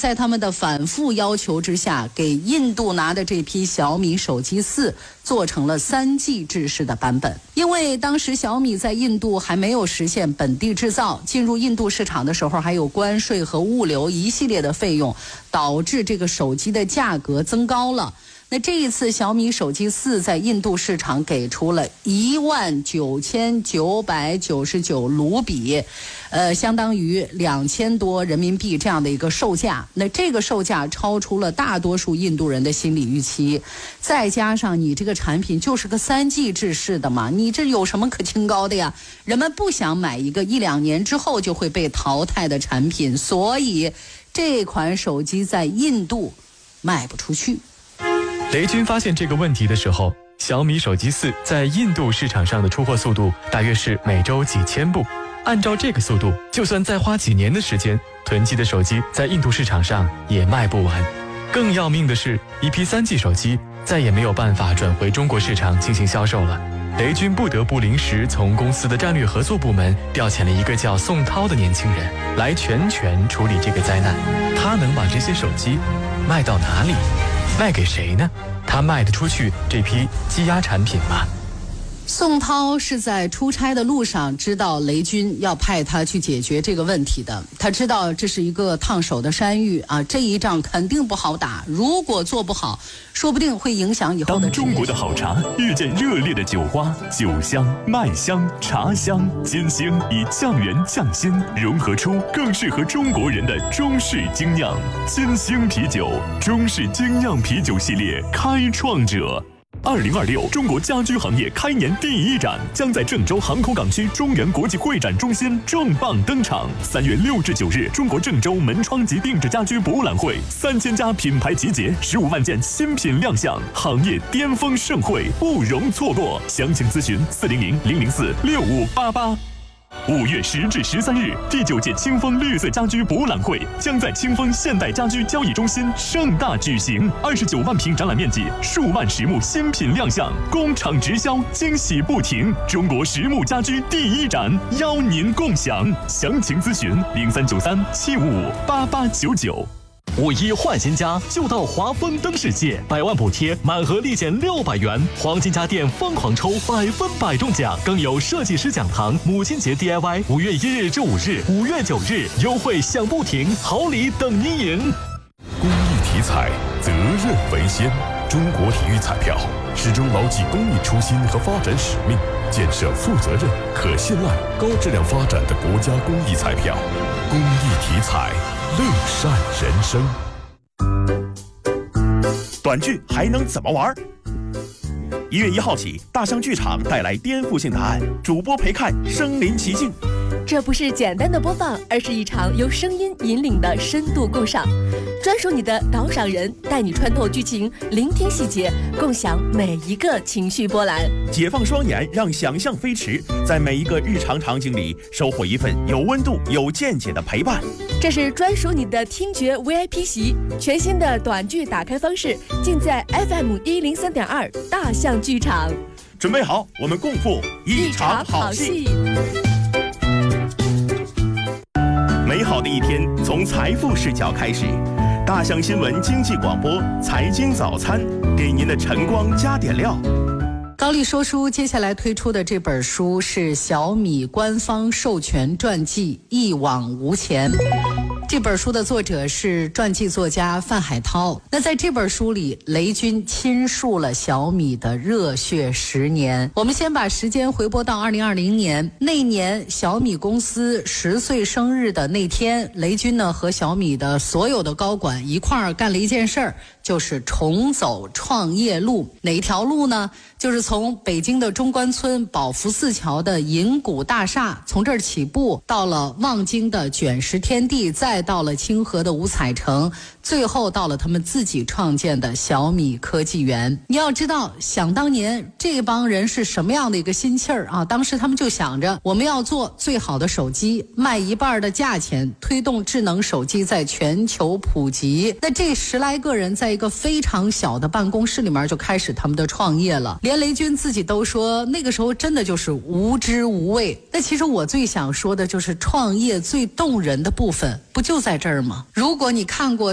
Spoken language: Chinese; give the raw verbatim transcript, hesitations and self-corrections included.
在他们的反复要求之下，给印度拿的这批小米手机四做成了三 G 制式的版本。因为当时小米在印度还没有实现本地制造，进入印度市场的时候还有关税和物流一系列的费用，导致这个手机的价格增高了。那这一次小米手机四在印度市场给出了一万九千九百九十九卢比，呃，相当于两千多人民币这样的一个售价。那这个售价超出了大多数印度人的心理预期，再加上你这个产品就是个三 G 制式的嘛，你这有什么可清高的呀？人们不想买一个一两年之后就会被淘汰的产品，所以这款手机在印度卖不出去。 雷军发现这个问题的时候，小米手机四在印度市场上的出货速度大约是每周几千部。按照这个速度，就算再花几年的时间，囤积的手机在印度市场上也卖不完。更要命的是，一批三 G 手机再也没有办法转回中国市场进行销售了。雷军不得不临时从公司的战略合作部门调遣了一个叫宋涛的年轻人来全权处理这个灾难。他能把这些手机卖到哪里？卖给谁呢？他卖得出去这批积压产品吗？ 宋涛是在出差的路上知道雷军要派他去解决这个问题的，他知道这是一个烫手的山芋啊，这一仗肯定不好打，如果做不好，说不定会影响以后的。 当中国的好茶遇见热烈的酒花，酒香、麦香、茶香、金星以降原降辛融合出更适合中国人的中式精酿。金星啤酒，中式精酿啤酒系列开创者。二零二六中国家居行业开年第一展将在郑州航空港区中原国际会展中心重磅登场。三月六至九日，中国郑州门窗及定制家居博物览会，三千家品牌集结，十五万件新品亮相，行业巅峰盛会，不容错过。详情咨询四零零零零四六五八八。五月十至十三日，第九届清风绿色家居博物览会将在清风现代家居交易中心盛大举行。二十九万平展览面积，数万实木新品亮相，工厂直销，惊喜不停。中国实木家居第一展，邀您共享。详情咨询零三九三七五五八八九九。 五一换新家就到华丰灯世界，百万补贴，满额立减六百元，黄金家电疯狂抽，百分百中奖，更有设计师讲堂、母亲节 D I Y， 五月一日至五日，五月九日优惠享不停，好礼等您赢。 公益体彩，责任为先。中国体育彩票始终牢记公益初心和发展使命，建设负责任、可信赖、高质量发展的国家公益彩票。公益体彩，乐善人生。 短剧还能怎么玩？一月一号起，大象剧场带来颠覆性答案，主播陪看身临其境。 这不是简单的播放，而是一场由声音引领的深度共赏。专属你的导赏人，带你穿透剧情，聆听细节，共享每一个情绪波澜。 解放双眼，让想象飞驰，在每一个日常场景里收获一份有温度、有见解的陪伴。 这是专属你的听觉 V I P 席，全新的短剧打开方式，尽在 F M 一零三点二大象剧场。 准备好，我们共赴一场好戏。美好的一天从财富视角开始，大象新闻经济广播财经早餐，给您的晨光加点料。 高丽说书接下来推出的这本书是小米官方授权传记《一往无前》。这本书的作者是传记作家范海涛。那在这本书里，雷军倾述了小米的热血十年。我们先把时间回拨到二零二零年，那年小米公司十岁生日的那天，雷军呢和小米的所有的高管一块儿干了一件事儿，就是重走创业路。哪一条路呢？就是从北京的中关村宝福寺桥的银谷大厦，从这儿起步，到了望京的卷石天地，再到了清河的五彩城，最后到了他们自己创建的小米科技园。你要知道，想当年这帮人是什么样的一个心气儿啊！当时他们就想着，我们要做最好的手机，卖一半的价钱，推动智能手机在全球普及。那这十来个人在一个非常小的办公室里面就开始他们的创业了。连雷军自己都说，那个时候真的就是无知无畏。那其实我最想说的就是，创业最动人的部分不就在这儿吗？如果你看过